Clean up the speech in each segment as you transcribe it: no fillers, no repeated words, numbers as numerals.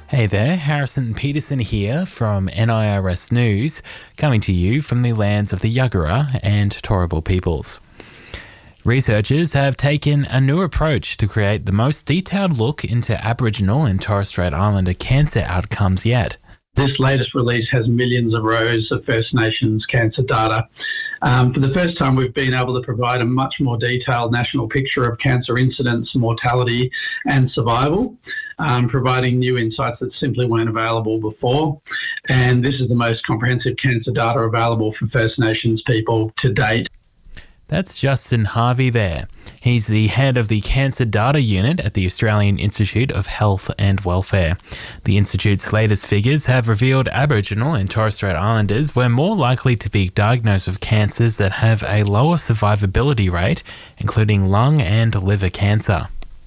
Hey there, Harrison Peterson here from NIRS News, coming to you from the lands of the Yagara and Turrbal peoples. Researchers have taken a new approach to create the most detailed look into Aboriginal and Torres Strait Islander cancer outcomes yet. This latest release has millions of rows of First Nations cancer data. For the first time, we've been able to provide a much more detailed national picture of cancer incidence, mortality and survival, providing new insights that simply weren't available before. And this is the most comprehensive cancer data available for First Nations people to date. That's Justin Harvey there. He's the head of the Cancer Data Unit at the Australian Institute of Health and Welfare. The Institute's latest figures have revealed Aboriginal and Torres Strait Islanders were more likely to be diagnosed with cancers that have a lower survivability rate, including lung and liver cancer.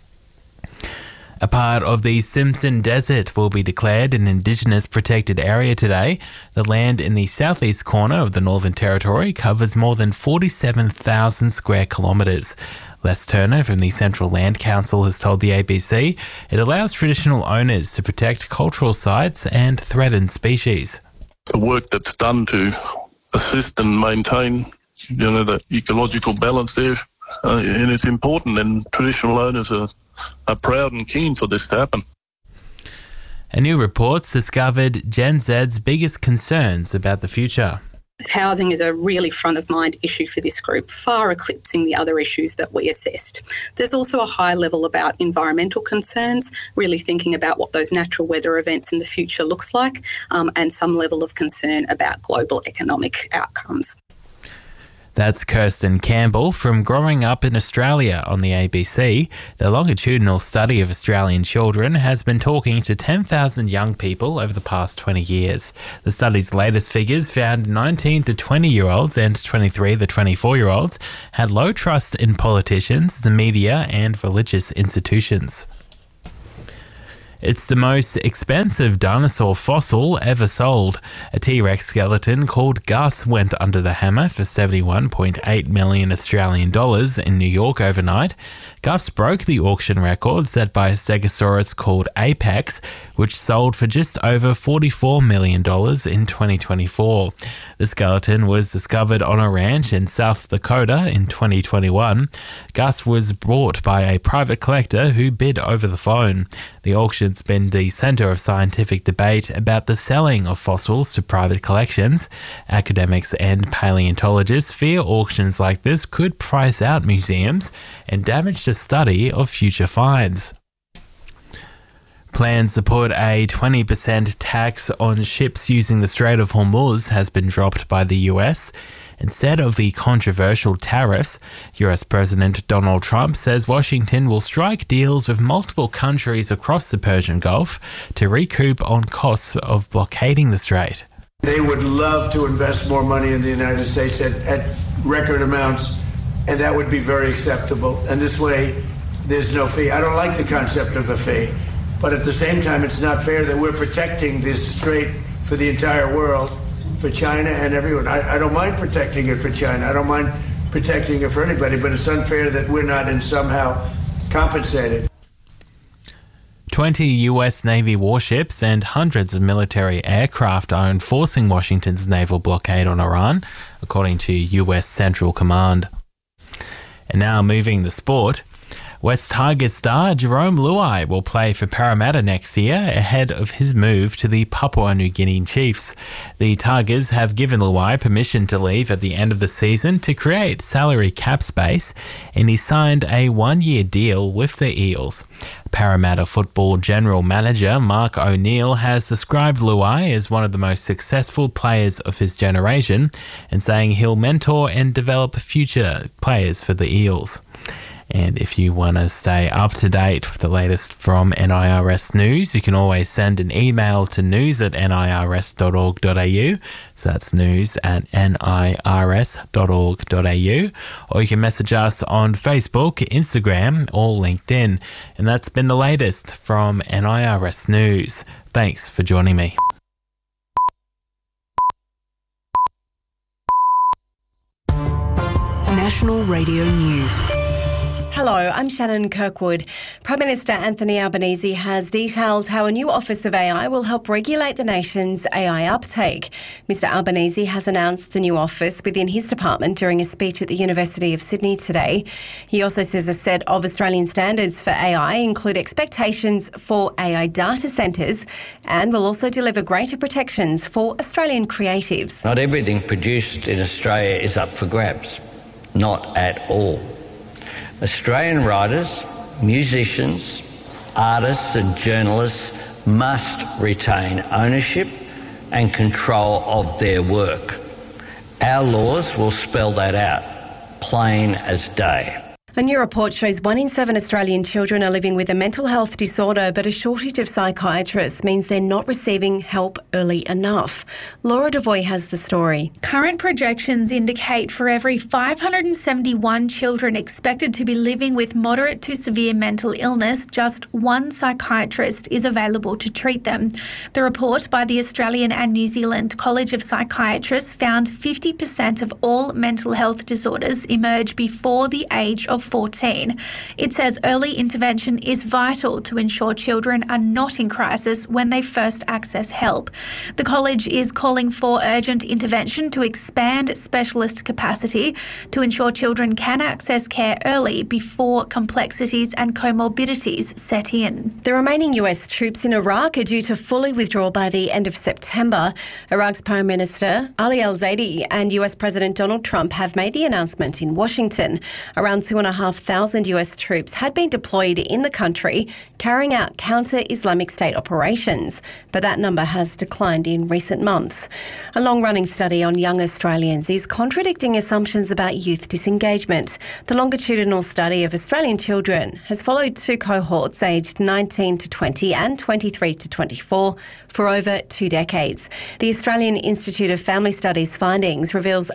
A part of the Simpson Desert will be declared an Indigenous protected area today. The land in the southeast corner of the Northern Territory covers more than 47,000 square kilometres. Les Turner from the Central Land Council has told the ABC it allows traditional owners to protect cultural sites and threatened species. The work that's done to assist and maintain, the ecological balance there, and it's important, and traditional owners are proud and keen for this to happen. A new report's discovered Gen Z's biggest concerns about the future. Housing is a really front-of-mind issue for this group, far eclipsing the other issues that we assessed. There's also a high level about environmental concerns, really thinking about what those natural weather events in the future looks like, and some level of concern about global economic outcomes. That's Kirsten Campbell from Growing Up in Australia on the ABC. The longitudinal study of Australian children has been talking to 10,000 young people over the past 20 years. The study's latest figures found 19 to 20-year-olds and 23 to 24-year-olds had low trust in politicians, the media and religious institutions. It's the most expensive dinosaur fossil ever sold. A T-Rex skeleton called Gus went under the hammer for $71.8 million Australian dollars in New York overnight. Gus broke the auction record set by a stegosaurus called Apex, which sold for just over $44 million in 2024. The skeleton was discovered on a ranch in South Dakota in 2021. Gus was bought by a private collector who bid over the phone. The auction's been the centre of scientific debate about the selling of fossils to private collections. Academics and paleontologists fear auctions like this could price out museums and damage the study of future finds. Plans to put a 20% tax on ships using the Strait of Hormuz has been dropped by the US. Instead of the controversial tariffs, US President Donald Trump says Washington will strike deals with multiple countries across the Persian Gulf to recoup on costs of blockading the strait. They would love to invest more money in the United States at record amounts, and that would be very acceptable. And this way, there's no fee. I don't like the concept of a fee. But at the same time, it's not fair that we're protecting this strait for the entire world, for China and everyone. I don't mind protecting it for China. I don't mind protecting it for anybody, but it's unfair that we're not in somehow compensated. 20 US Navy warships and hundreds of military aircraft are enforcing Washington's naval blockade on Iran, according to US Central Command. And now moving the sport. West Tigers star Jerome Luai will play for Parramatta next year ahead of his move to the Papua New Guinea Chiefs. The Tigers have given Luai permission to leave at the end of the season to create salary cap space, and he signed a one-year deal with the Eels. Parramatta football general manager Mark O'Neill has described Luai as one of the most successful players of his generation and saying he'll mentor and develop future players for the Eels. And if you want to stay up to date with the latest from NIRS News, you can always send an email to news@nirs.org.au. So that's news@nirs.org.au. Or you can message us on Facebook, Instagram, or LinkedIn. And that's been the latest from NIRS News. Thanks for joining me. National Radio News. Hello, I'm Shannon Kirkwood. Prime Minister Anthony Albanese has detailed how a new Office of AI will help regulate the nation's AI uptake. Mr Albanese has announced the new office within his department during a speech at the University of Sydney today. He also says a set of Australian standards for AI include expectations for AI data centres and will also deliver greater protections for Australian creatives. Not everything produced in Australia is up for grabs. Not at all. Australian writers, musicians, artists and journalists must retain ownership and control of their work. Our laws will spell that out, plain as day. A new report shows 1 in 7 Australian children are living with a mental health disorder, but a shortage of psychiatrists means they're not receiving help early enough. Laura Devoy has the story. Current projections indicate for every 571 children expected to be living with moderate to severe mental illness, just one psychiatrist is available to treat them. The report by the Australian and New Zealand College of Psychiatrists found 50% of all mental health disorders emerge before the age of 14. It says early intervention is vital to ensure children are not in crisis when they first access help. The college is calling for urgent intervention to expand specialist capacity to ensure children can access care early before complexities and comorbidities set in. The remaining US troops in Iraq are due to fully withdraw by the end of September. Iraq's Prime Minister Ali al-Zaidi and US President Donald Trump have made the announcement in Washington. Around 2,500 US troops had been deployed in the country, carrying out counter-Islamic State operations, but that number has declined in recent months. A long-running study on young Australians is contradicting assumptions about youth disengagement. The longitudinal study of Australian children has followed 2 cohorts aged 19 to 20 and 23 to 24 for over 2 decades. The Australian Institute of Family Studies findings reveals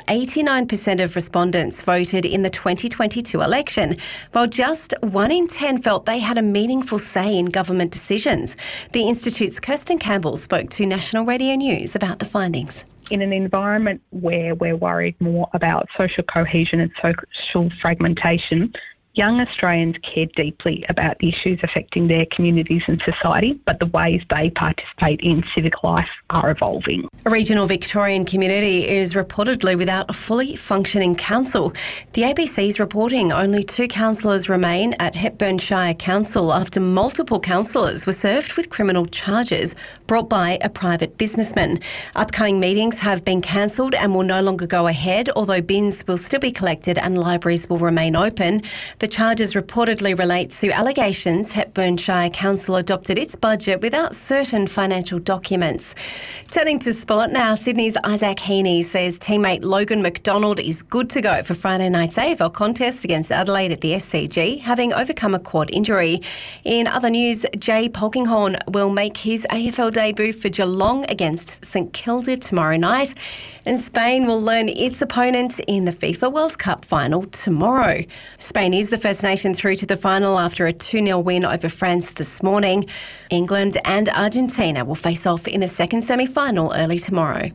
89% of respondents voted in the 2022 election, while just 1 in 10 felt they had a meaningful say in government decisions. The Institute's Kirsten Campbell spoke to National Radio News about the findings. In an environment where we're worried more about social cohesion and social fragmentation, young Australians care deeply about the issues affecting their communities and society, but the ways they participate in civic life are evolving. A regional Victorian community is reportedly without a fully functioning council. The ABC's reporting only 2 councillors remain at Hepburn Shire Council after multiple councillors were served with criminal charges brought by a private businessman. Upcoming meetings have been cancelled and will no longer go ahead, although bins will still be collected and libraries will remain open. The charges reportedly relate to allegations Hepburn Shire Council adopted its budget without certain financial documents. Turning to sport now, Sydney's Isaac Heaney says teammate Logan McDonald is good to go for Friday night's AFL contest against Adelaide at the SCG, having overcome a quad injury. In other news, Jay Polkinghorne will make his AFL debut for Geelong against St Kilda tomorrow night, and Spain will learn its opponent in the FIFA World Cup final tomorrow. Spain is the first nation through to the final after a 2-0 win over France this morning. England and Argentina will face off in the second semi-final early tomorrow.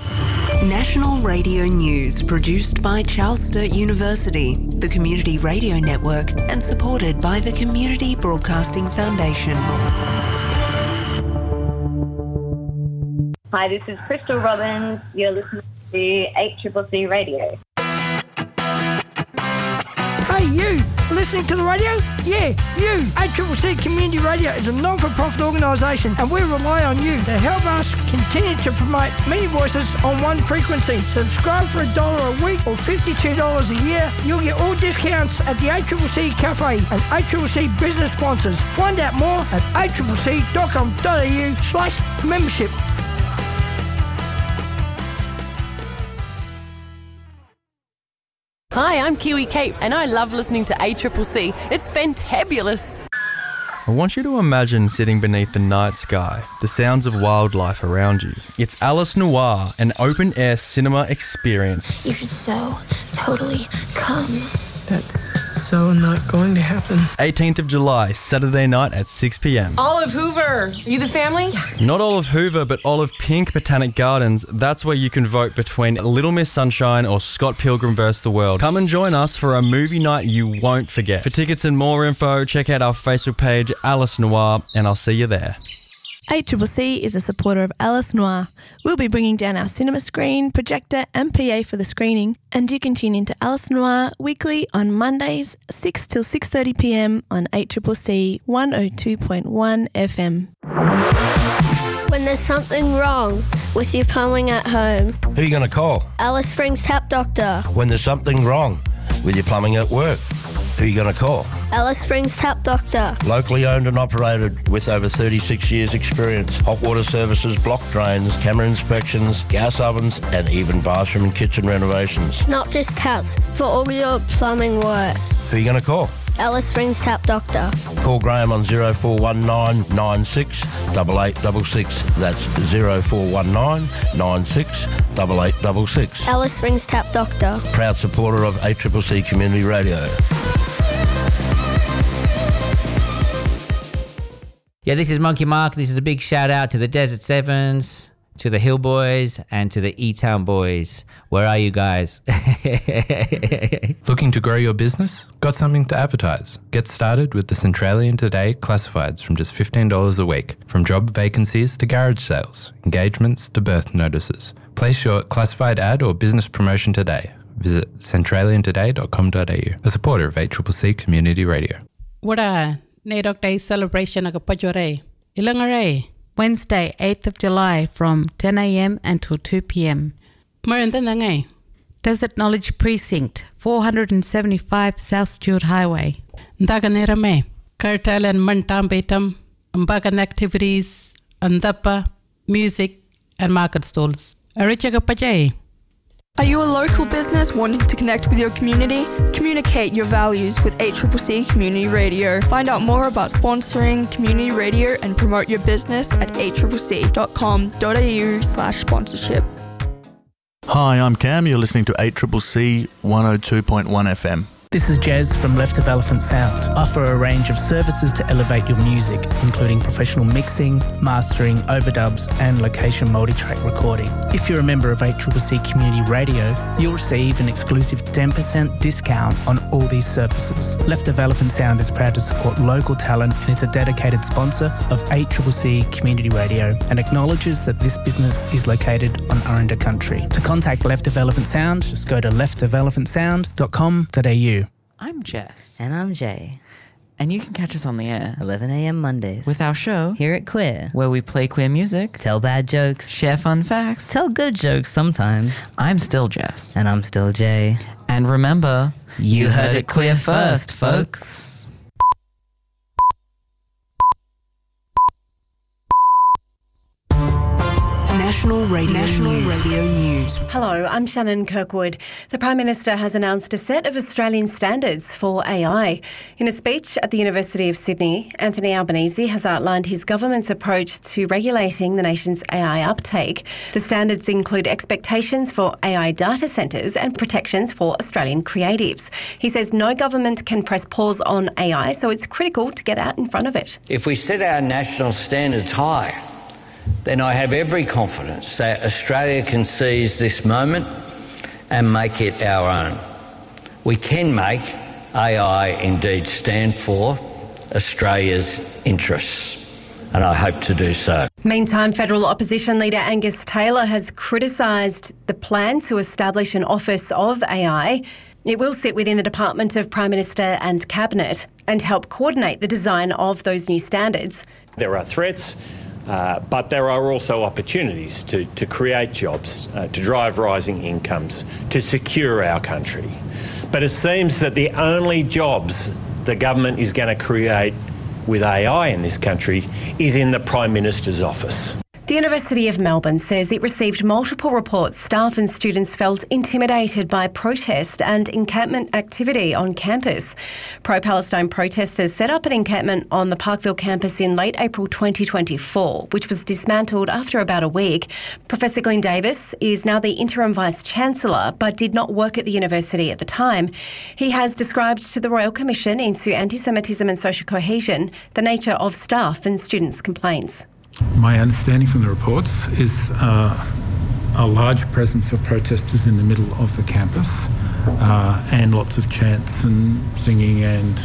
National Radio News, produced by Charles Sturt University, the Community Radio Network, and supported by the Community Broadcasting Foundation. Hi, this is Crystal Robbins. You're listening to 8CCC Radio. Hey, you! Listening to the radio? Yeah, you! 8CCC Community Radio is a non-for-profit organisation, and we rely on you to help us continue to promote many voices on one frequency. Subscribe for $1 a week or $52 a year. You'll get all discounts at the 8CCC Cafe and 8CCC business sponsors. Find out more at 8CCC.com.au/membership. Hi, I'm Kiwi Kate, and I love listening to ACCC. It's fantabulous. I want you to imagine sitting beneath the night sky, the sounds of wildlife around you. It's Alice Noir, an open-air cinema experience. You should so totally come. That's also not going to happen. 18th of July, Saturday night at 6 p.m. Olive Hoover, are you the family? Not Olive Hoover, but Olive Pink Botanic Gardens. That's where you can vote between Little Miss Sunshine or Scott Pilgrim vs. the World. Come and join us for a movie night you won't forget. For tickets and more info, check out our Facebook page, Alice Noir, and I'll see you there. ACCC is a supporter of Alice Noir. We'll be bringing down our cinema screen, projector and PA for the screening, and you can tune into Alice Noir weekly on Mondays 6 till 6:30 p.m. on ACCC 102.1 FM. When there's something wrong with your plumbing at home, who are you going to call? Alice Springs Tap Doctor. When there's something wrong with your plumbing at work, who are you going to call? Alice Springs Tap Doctor. Locally owned and operated with over 36 years experience. Hot water services, block drains, camera inspections, gas ovens and even bathroom and kitchen renovations. Not just taps, for all your plumbing works. Who are you going to call? Alice Springs Tap Doctor. Call Graham on 0419 96 8866. That's 0419 96 8866. Alice Springs Tap Doctor. Proud supporter of ACCC Community Radio. Yeah, this is Monkey Mark. This is a big shout out to the Desert Sevens, to the Hill Boys, and to the E-Town Boys. Where are you guys? Looking to grow your business? Got something to advertise? Get started with the Centralian Today Classifieds from just $15 a week. From job vacancies to garage sales, engagements to birth notices. Place your classified ad or business promotion today. Visit centraliantoday.com.au, a supporter of ACCC Community Radio. What a NAIDOC Day celebration of Pajore. Ilangare. Wednesday, 8th of July from 10 a.m. until 2 p.m. Desert Knowledge Precinct, 475 South Stewart Highway. Ndaganera Cartel and Mantam Betam, Mbagan activities, Andapa, music, and market stalls. Arichaga Pajay. Are you a local business wanting to connect with your community? Communicate your values with ACCC Community Radio. Find out more about sponsoring community radio and promote your business at accc.com.au/sponsorship. Hi, I'm Cam. You're listening to ACCC 102.1 FM. This is Jez from Left of Elephant Sound. Offer a range of services to elevate your music, including professional mixing, mastering, overdubs, and location multi-track recording. If you're a member of ACCC Community Radio, you'll receive an exclusive 10% discount on all these services. Left of Elephant Sound is proud to support local talent and is a dedicated sponsor of ACCC Community Radio and acknowledges that this business is located on Aranda Country. To contact Left of Elephant Sound, just go to leftofelephantsound.com.au. I'm Jess. And I'm Jay. And you can catch us on the air 11 a.m. Mondays with our show Here at Queer, where we play queer music, tell bad jokes, share fun facts, tell good jokes sometimes. I'm still Jess. And I'm still Jay. And remember, you heard it queer first, folks. National Radio News. Hello, I'm Shannon Kirkwood. The Prime Minister has announced a set of Australian standards for AI. In a speech at the University of Sydney, Anthony Albanese has outlined his government's approach to regulating the nation's AI uptake. The standards include expectations for AI data centres and protections for Australian creatives. He says no government can press pause on AI, so it's critical to get out in front of it. If we set our national standards high, then I have every confidence that Australia can seize this moment and make it our own. We can make AI indeed stand for Australia's interests, and I hope to do so. Meantime, federal opposition leader Angus Taylor has criticised the plan to establish an Office of AI. It will sit within the Department of Prime Minister and Cabinet and help coordinate the design of those new standards. There are threats. But there are also opportunities to create jobs, to drive rising incomes, to secure our country. But it seems that the only jobs the government is going to create with AI in this country is in the Prime Minister's office. The University of Melbourne says it received multiple reports staff and students felt intimidated by protest and encampment activity on campus. Pro-Palestine protesters set up an encampment on the Parkville campus in late April 2024, which was dismantled after about a week. Professor Glyn Davis is now the interim Vice-Chancellor but did not work at the university at the time. He has described to the Royal Commission into Anti-Semitism and Social Cohesion the nature of staff and students' complaints. My understanding from the reports is a large presence of protesters in the middle of the campus and lots of chants and singing and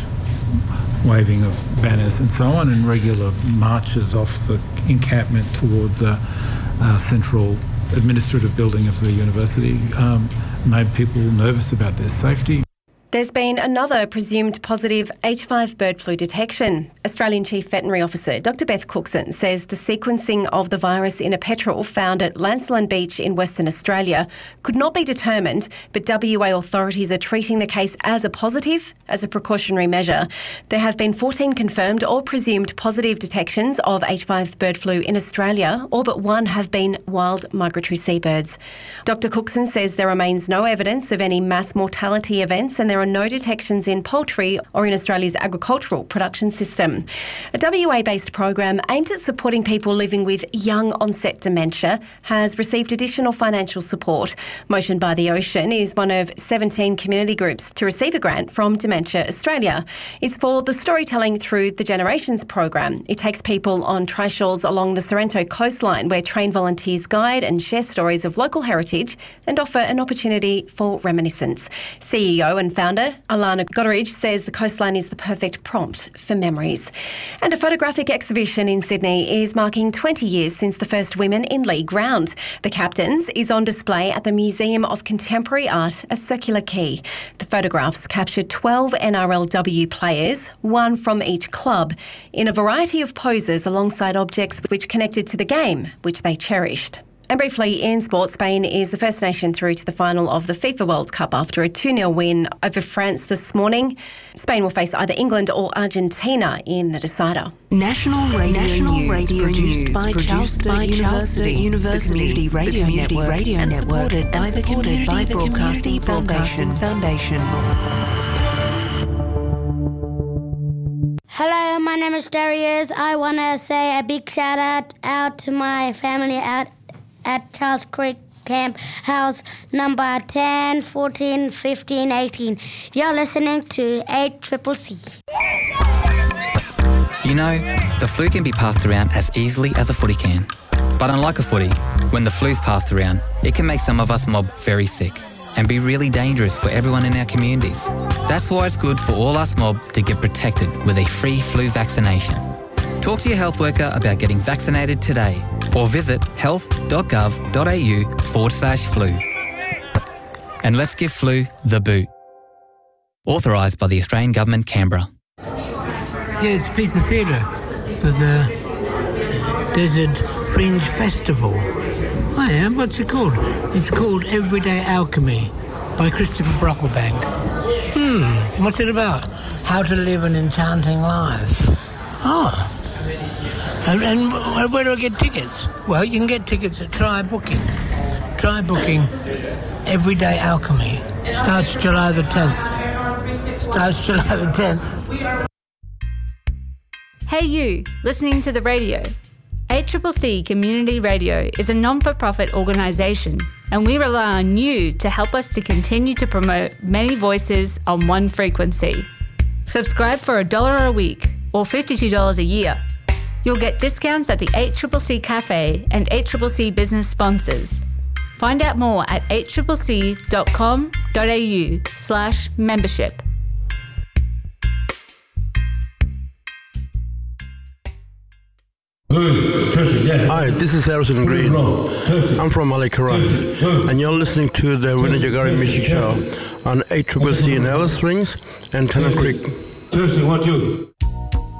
waving of banners and so on, and regular marches off the encampment towards a central administrative building of the university made people nervous about their safety. There's been another presumed positive H5 bird flu detection. Australian Chief Veterinary Officer Dr Beth Cookson says the sequencing of the virus in a petrel found at Lancelin Beach in Western Australia could not be determined, but WA authorities are treating the case as a positive, as a precautionary measure. There have been 14 confirmed or presumed positive detections of H5 bird flu in Australia. All but one have been wild migratory seabirds. Dr Cookson says there remains no evidence of any mass mortality events, and there are no detections in poultry or in Australia's agricultural production system. A WA-based program aimed at supporting people living with young onset dementia has received additional financial support. Motion by the Ocean is one of 17 community groups to receive a grant from Dementia Australia. It's for the Storytelling Through the Generations program. It takes people on trishalls along the Sorrento coastline where trained volunteers guide and share stories of local heritage and offer an opportunity for reminiscence. CEO and founder Alana Gotteridge says the coastline is the perfect prompt for memories. And a photographic exhibition in Sydney is marking 20 years since the first Women in League round. The Captains is on display at the Museum of Contemporary Art at Circular Quay. The photographs captured 12 NRLW players, one from each club, in a variety of poses alongside objects which connected to the game, which they cherished. And briefly, in sport, Spain is the first nation through to the final of the FIFA World Cup after a 2-0 win over France this morning. Spain will face either England or Argentina in the decider. National Radio News by Charles Sturt University, the Community Radio Network, and supported by the Community Broadcasting Foundation. Hello, my name is Darius. I want to say a big shout out to my family at Charles Creek Camp House number 10, 14, 15, 18. You're listening to 8CCC. You know, the flu can be passed around as easily as a footy can. But unlike a footy, when the flu's passed around, it can make some of us mob very sick and be really dangerous for everyone in our communities. That's why it's good for all us mob to get protected with a free flu vaccination. Talk to your health worker about getting vaccinated today or visit health.gov.au/flu. And let's give flu the boot. Authorised by the Australian Government, Canberra. Yeah, it's a piece of theatre for the Desert Fringe Festival. Oh yeah, what's it called? It's called Everyday Alchemy by Christopher Brocklebank. What's it about? How to live an enchanting life. Oh. And where do I get tickets? Well, you can get tickets at Try Booking. Try Booking Everyday Alchemy. Starts July the 10th. Hey you, listening to the radio. 8CCC Community Radio is a non-for-profit organisation, and we rely on you to help us to continue to promote many voices on one frequency. Subscribe for $1 a week or $52 a year. You'll get discounts at the 8CCC Cafe and 8CCC business sponsors. Find out more at 8ccc.com.au/membership. Hi, this is Harrison Green. I'm from Malikaran, and you're listening to the Winajagari Music Show on 8CCC in Alice Springs and Tennant Creek. Seriously, what you?